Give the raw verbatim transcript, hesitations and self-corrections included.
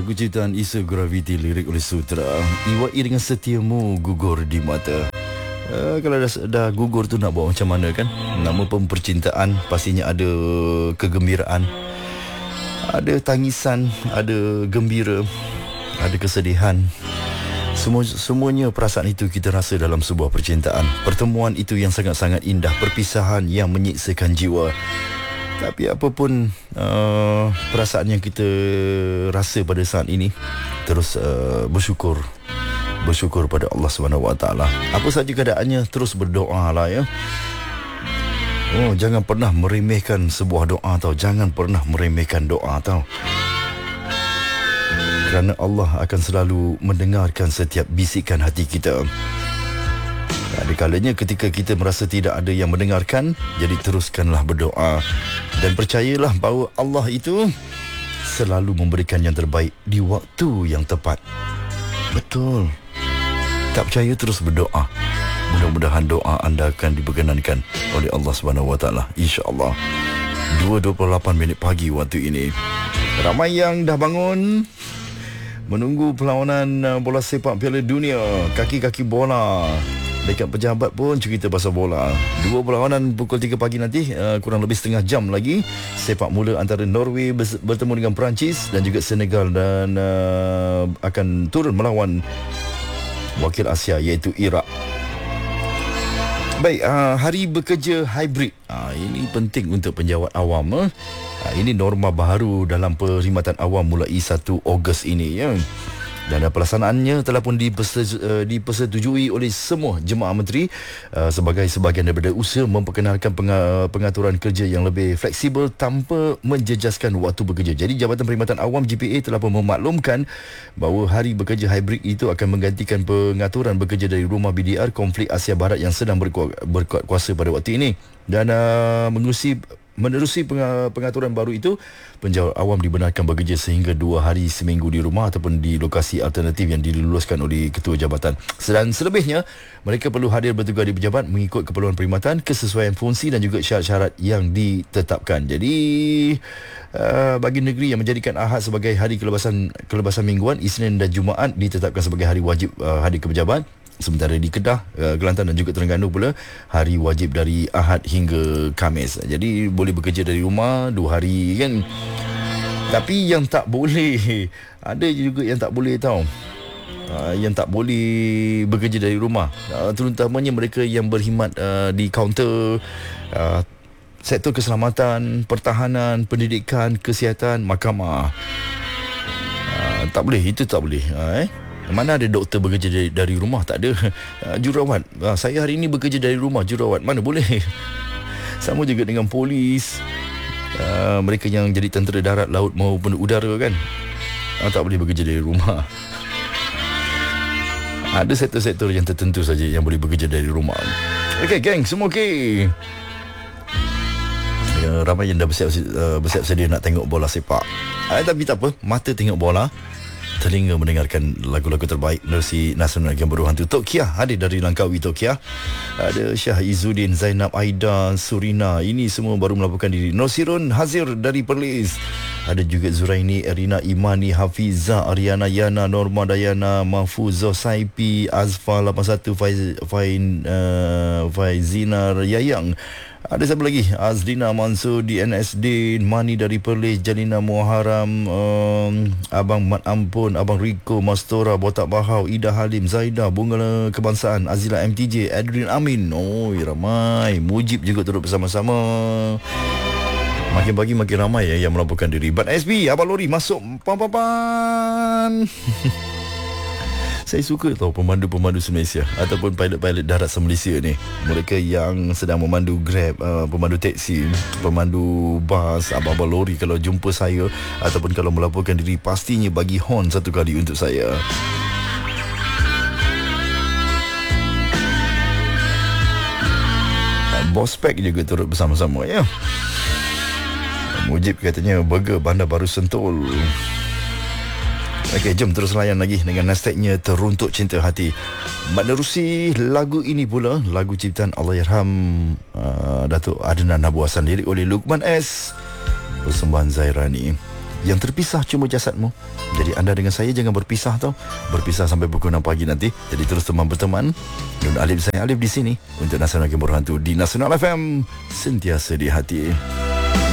Lagu ciptaan Isa Gravity, lirik oleh Sutra. Iwai dengan setiamu gugur di mata. Uh, kalau dah, dah gugur tu nak buat macam mana kan? Nama pun percintaan, pastinya ada kegembiraan, ada tangisan, ada gembira, ada kesedihan. Semua, semuanya perasaan itu kita rasa dalam sebuah percintaan. Pertemuan itu yang sangat-sangat indah, perpisahan yang menyiksakan jiwa. Tapi apapun uh, perasaan yang kita rasa pada saat ini, terus uh, bersyukur Bersyukur pada Allah subhanahu wa taala. Apa saja keadaannya, terus berdoa lah ya. Oh, jangan pernah meremehkan sebuah doa tau. Jangan pernah meremehkan doa tau. Kerana Allah akan selalu mendengarkan setiap bisikan hati kita. Ada kalanya ketika kita merasa tidak ada yang mendengarkan, jadi teruskanlah berdoa. Dan percayalah bahawa Allah itu selalu memberikan yang terbaik di waktu yang tepat. Betul. Tak percaya, terus berdoa. Mudah-mudahan doa anda akan diperkenankan oleh Allah subhanahu wa taala, insya-Allah. dua dua puluh lapan minit pagi waktu ini. Ramai yang dah bangun menunggu perlawanan bola sepak Piala Dunia. Kaki-kaki bola. Dekat pejabat pun cerita pasal bola. Dua perlawanan pukul tiga pagi nanti, uh, kurang lebih setengah jam lagi. Sepak mula antara Norway bertemu dengan Perancis dan juga Senegal, dan uh, akan turun melawan wakil Asia iaitu Iraq. Baik, uh, hari bekerja hybrid. Uh, ini penting untuk penjawat awam. Eh? Uh, ini norma baru dalam perkhidmatan awam mulai satu Ogos ini ya. Dan pelaksanaannya telah pun dipersetujui oleh semua jemaah menteri uh, sebagai sebahagian daripada usaha memperkenalkan pengaturan kerja yang lebih fleksibel tanpa menjejaskan waktu bekerja. Jadi Jabatan Perkhidmatan Awam J P A telah pun memaklumkan bahawa hari bekerja hybrid itu akan menggantikan pengaturan bekerja dari rumah B D R konflik Asia Barat yang sedang berkuat, berkuat kuasa pada waktu ini. Dan uh, mengurusi Menerusi pengaturan baru itu, penjawat awam dibenarkan bekerja sehingga dua hari seminggu di rumah ataupun di lokasi alternatif yang diluluskan oleh ketua jabatan. Dan selebihnya, mereka perlu hadir bertugas di pejabat mengikut keperluan perkhidmatan, kesesuaian fungsi dan juga syarat-syarat yang ditetapkan. Jadi, uh, bagi negeri yang menjadikan Ahad sebagai hari kelepasan kelepasan mingguan, Isnin dan Jumaat ditetapkan sebagai hari wajib uh, hadir ke pejabat. Sementara di Kedah, Kelantan dan juga Terengganu pula hari wajib dari Ahad hingga Khamis. Jadi boleh bekerja dari rumah dua hari kan. Tapi yang tak boleh, ada juga yang tak boleh tahu. Uh, yang tak boleh bekerja dari rumah, uh, terutamanya mereka yang berkhidmat uh, di kaunter, uh, sektor keselamatan, pertahanan, pendidikan, kesihatan, mahkamah. Uh, tak boleh, itu tak boleh. Uh, eh? Mana ada doktor bekerja dari, dari rumah? Tak ada. uh, Jurawat, uh, saya hari ini bekerja dari rumah, jurawat. Mana boleh. Sama juga dengan polis, uh, mereka yang jadi tentera darat, laut maupun udara kan, uh, tak boleh bekerja dari rumah. Ada sektor-sektor yang tertentu saja yang boleh bekerja dari rumah. Okey geng, semua okey? uh, Ramai yang dah bersiap, uh, bersiap sedia nak tengok bola sepak. uh, Tapi tak apa, mata tengok bola, telinga mendengarkan lagu-lagu terbaik menerusi Nasional yang Berhantu. Tok Kia hadir dari Langkawi. Tok Kia, ada Syah Izzuddin, Zainab, Aida, Surina, ini semua baru melaporkan diri. Nosirun Hazir dari Perlis, ada juga Zuraini, Erina, Imani, Hafiza, Ariana, Yana, Norma, Dayana, Mahfuzah, Saipi, Azfa lapan satu, Faiz, Fain, uh, Faizina, Yayang. Ada siapa lagi? Azlina Mansur di N S D, Mani dari Perlis, Jalina Muharam, um, Abang Mat Ampun, Abang Riko, Mastora, Botak Bahau, Ida Halim, Zaida, Bunga Kebangsaan, Azila M T J, Adrian Amin. Oh, ramai. Mujib juga turut bersama-sama. Makin pagi makin ramai ya yang melaporkan diri. Ban S B, Abang Lori masuk. Pan-pan-pan. Saya suka tau pemandu-pemandu se-Malaysia ataupun pilot-pilot darat se-Malaysia ni. Mereka yang sedang memandu Grab, uh, pemandu teksi, pemandu bas, abang-abang lori, kalau jumpa saya ataupun kalau melaporkan diri, pastinya bagi horn satu kali untuk saya. Bos Pack juga turut bersama-sama ya. Mujib katanya burger Bandar Baru Sentul. Okey, jom terus layan lagi dengan hashtagnya Teruntuk Cinta Hati. Menerusi lagu ini pula, lagu ciptaan Allahyarham uh, Datuk Adnan Abu Hassan, lirik oleh Luqman S, persembahan Zairani. Yang terpisah cuma jasadmu. Jadi anda dengan saya jangan berpisah tau. Berpisah sampai pukul enam pagi nanti. Jadi terus teman berteman. Nun Alif, saya Alif di sini untuk Nasional Game Berhantu di Nasional F M, sentiasa di hati.